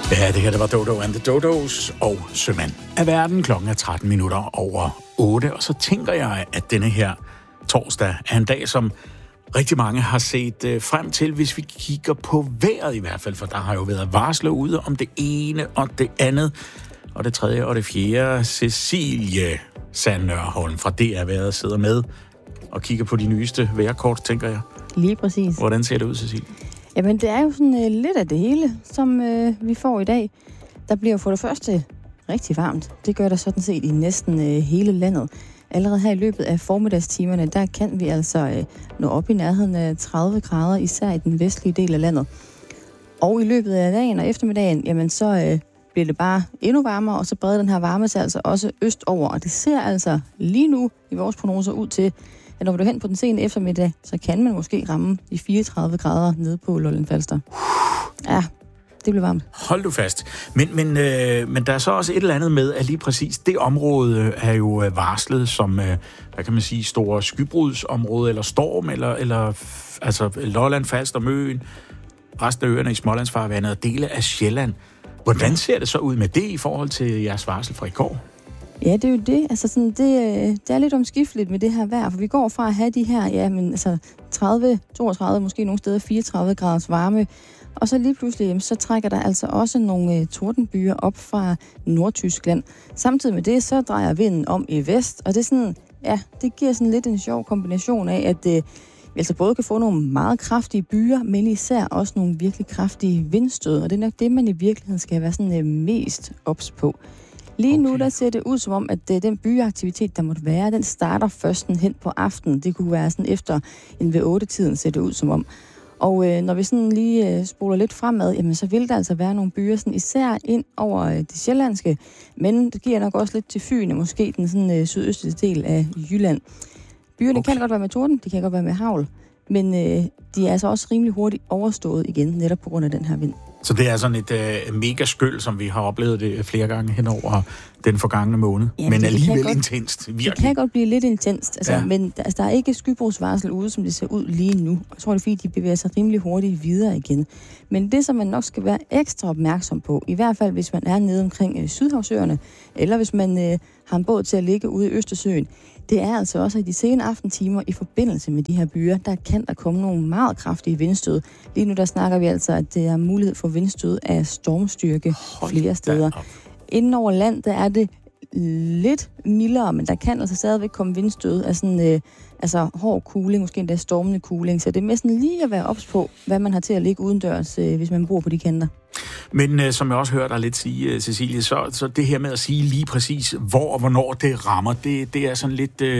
Ja, det her det var Dodo and the Dodos og Sømand af verden. Klokken er 13 minutter over 8, og så tænker jeg, at denne her torsdag er en dag, som rigtig mange har set frem til, hvis vi kigger på vejret i hvert fald, for der har jo været varsler ude om det ene og det andet, og det tredje og det fjerde. Cecilie Sandnørholm fra DR Vejret sidder med og kigger på de nyeste vejrkort, tænker jeg. Lige præcis. Hvordan ser det ud, Cecilie? Jamen, det er jo sådan lidt af det hele, som vi får i dag. Der bliver jo for det første rigtig varmt. Det gør der sådan set i næsten hele landet. Allerede her i løbet af formiddagstimerne, der kan vi altså nå op i nærheden af 30 grader, især i den vestlige del af landet. Og i løbet af dagen og eftermiddagen, jamen så bliver det bare endnu varmere, og så breder den her varme sig altså også østover. Og det ser altså lige nu i vores prognoser ud til, at når vi er hen på den sene eftermiddag, så kan man måske ramme de 34 grader nede på Lolland-Falster. Ja, det bliver varmt. Hold du fast. Men der er så også et eller andet med, at lige præcis det område er jo varslet som, hvad kan man sige, store skybrudsområde, eller storm, eller altså Lolland-Falster, Møn, resten af øerne i Smålandsfarvandet og dele af Sjælland. Hvordan ser det så ud med det i forhold til jeres varsel fra i går? Ja, det er jo det. Altså sådan, det er lidt omskifteligt med det her vejr, for vi går fra at have de her, ja, men altså 30, 32, måske nogle steder 34 graders varme, og så lige pludselig, så trækker der altså også nogle tordenbyer op fra Nordtyskland. Samtidig med det, så drejer vinden om i vest, og det er sådan, ja, det giver sådan lidt en sjov kombination af, at vi altså både kan få nogle meget kraftige byer, men især også nogle virkelig kraftige vindstød, og det er nok det, man i virkeligheden skal være sådan mest ops på. Lige nu, der ser det ud som om, at den byeaktivitet, der måtte være, den starter først hen på aftenen. Det kunne være sådan efter en ved 8-tiden, ser det ud som om. Og når vi sådan lige spoler lidt fremad, jamen så vil der altså være nogle byer, sådan især ind over det sjællandske, men det giver nok også lidt til Fyn, og måske den sådan sydøstlige del af Jylland. Byerne kan godt være med torden, de kan godt være med hagl, men de er altså også rimelig hurtigt overstået igen, netop på grund af den her vind. Så det er sådan et mega skyld, som vi har oplevet det flere gange hen over den forgangne måned. Ja, men alligevel intenst. Virkelig. Det kan godt blive lidt intenst, altså, ja. Men der er ikke skybrudsvarsel ude, som det ser ud lige nu. Jeg tror, det er fordi, de bevæger sig rimelig hurtigt videre igen. Men det, som man nok skal være ekstra opmærksom på, i hvert fald hvis man er nede omkring Sydhavsøerne, eller hvis man har en båd til at ligge ude i Østersøen, det er altså også i de sene aftentimer i forbindelse med de her byer, der kan der komme nogle meget kraftige vindstød. Lige nu der snakker vi altså, at det er mulighed for vindstød af stormstyrke flere steder. Inden over land, der er det lidt mildere, men der kan altså stadigvæk komme vindstød af sådan hård kuling, måske endda stormende kuling. Så det er med sådan lige at være ops på, hvad man har til at ligge udendørs, hvis man bor på de kanter. Men som jeg også hørte dig lidt sige, Cecilie, så det her med at sige lige præcis, hvor og hvornår det rammer, det er sådan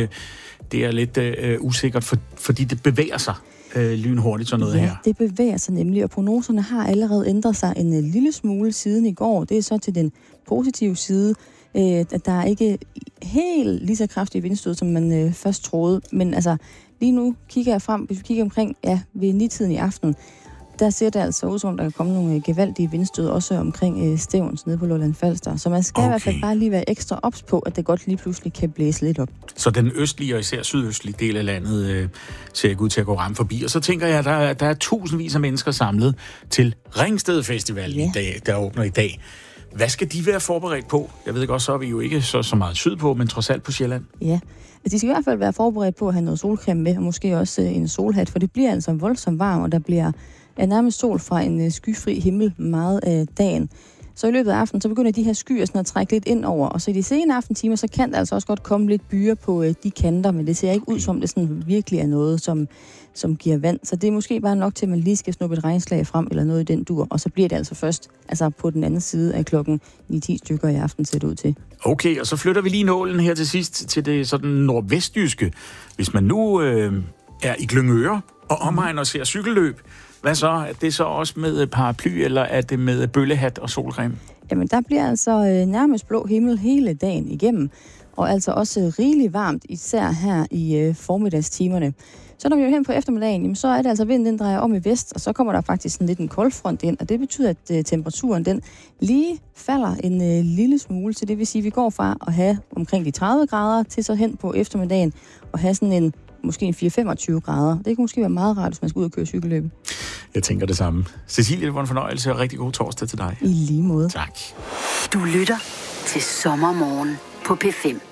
lidt, usikkert, fordi det bevæger sig lynhurtigt sådan noget her. Ja, det bevæger sig nemlig, og prognoserne har allerede ændret sig en lille smule siden i går. Det er så til den positive side, at der er ikke helt lige så kraftige vindstød, som man først troede. Men altså, lige nu kigger jeg frem, hvis vi kigger omkring, ja, ved 9-tiden i aften, der ser det altså ud som om, der kan komme nogle gevaldige vindstød, også omkring Stevns nede på Lolland-Falster. Så man skal i hvert fald bare lige være ekstra ops på, at det godt lige pludselig kan blæse lidt op. Så den østlige og især sydøstlige del af landet ser ikke ud til at gå ramme forbi. Og så tænker jeg, at der er tusindvis af mennesker samlet til Ringsted Festival i dag, der åbner i dag. Hvad skal de være forberedt på? Jeg ved godt, så er vi jo ikke så meget sydpå, men trods alt på Sjælland. Ja, de skal i hvert fald være forberedt på at have noget solcreme med, og måske også en solhat, for det bliver altså voldsomt varmt, og der bliver nærmest sol fra en skyfri himmel meget af dagen. Så i løbet af aftenen, så begynder de her skyer sådan at trække lidt ind over, og så i de sene aftentimer, så kan der altså også godt komme lidt byer på de kanter, men det ser ikke ud som det sådan virkelig er noget, som giver vand. Så det er måske bare nok til, at man lige skal snuppe et regnslag frem eller noget i den dur, og så bliver det altså først på den anden side af klokken 9-10 stykker i aften, ser det ud til. Okay, og så flytter vi lige nålen her til sidst til det sådan nordvestjyske. Hvis man nu er i Glyngøre og omegn og ser cykelløb, hvad så? Er det så også med paraply, eller er det med bøllehat og solcreme? Jamen, der bliver altså nærmest blå himmel hele dagen igennem, og altså også rigeligt varmt, især her i formiddagstimerne. Så når vi er hen på eftermiddagen, jamen, så er det altså vinden, den drejer om i vest, og så kommer der faktisk sådan lidt en koldfront ind, og det betyder, at temperaturen den lige falder en lille smule, så det vil sige, at vi går fra at have omkring de 30 grader til så hen på eftermiddagen og have sådan en måske en 4-25 grader. Det kan måske være meget rart, hvis man skal ud og køre cykelløb. Jeg tænker det samme. Cecilie, det var en fornøjelse og rigtig god torsdag til dig. I lige måde. Tak. Du lytter til Sommermorgen på P5.